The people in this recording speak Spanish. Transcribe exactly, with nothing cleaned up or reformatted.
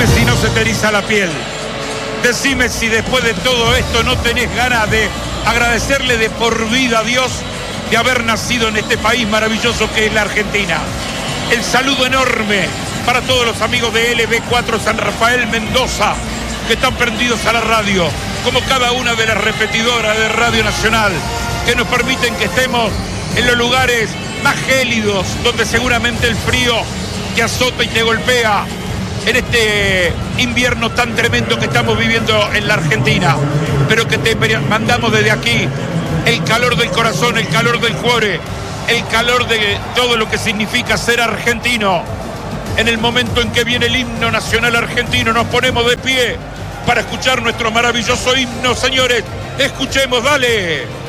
Decime si no se te eriza la piel. Decime si después de todo esto no tenés ganas de agradecerle de por vida a Dios de haber nacido en este país maravilloso que es la Argentina. El saludo enorme para todos los amigos de L B cuatro San Rafael Mendoza que están prendidos a la radio, como cada una de las repetidoras de Radio Nacional, que nos permiten que estemos en los lugares más gélidos, donde seguramente el frío te azota y te golpea en este invierno tan tremendo que estamos viviendo en la Argentina, pero que te mandamos desde aquí el calor del corazón, el calor del cuore, el calor de todo lo que significa ser argentino. En el momento en que viene el himno nacional argentino, nos ponemos de pie para escuchar nuestro maravilloso himno, señores. Escuchemos, dale.